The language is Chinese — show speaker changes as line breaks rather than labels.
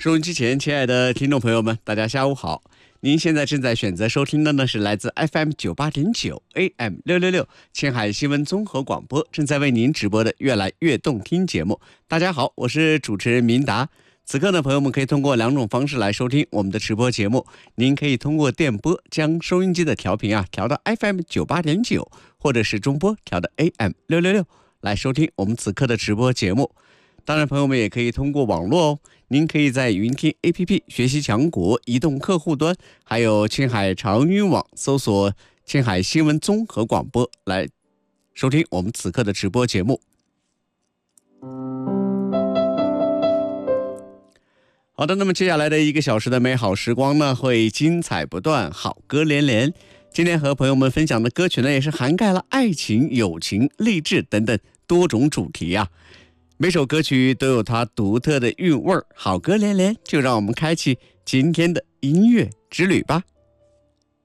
收音机前，亲爱的听众朋友们，大家下午好。您现在正在选择收听的呢是来自 FM98.9 AM666 青海新闻综合广播正在为您直播的越来越动听节目。大家好，我是主持人明达。此刻呢，朋友们可以通过两种方式来收听我们的直播节目。您可以通过电波将收音机的调频调到 FM98.9， 或者是中波调到 AM666 来收听我们此刻的直播节目。当然，朋友们也可以通过网络您可以在云听 APP 学习强国移动客户端，还有青海长云网搜索青海新闻综合广播来收听我们此刻的直播节目。好的，那么接下来的1个小时的美好时光呢，会精彩不断，好歌连连。今天和朋友们分享的歌曲呢，也是涵盖了爱情、友情、励志等等多种主题每首歌曲都有它独特的韵味，好歌连连，就让我们开启今天的音乐之旅吧。